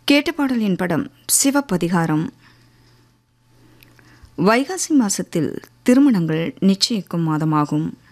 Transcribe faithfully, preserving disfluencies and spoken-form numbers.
கேட்ட பாடலின் படம் சிவப்பதிகாரம். வைகாசி மாசத்தில் திருமணங்கள் நிச்சயிக்கும் மாதமாகும்.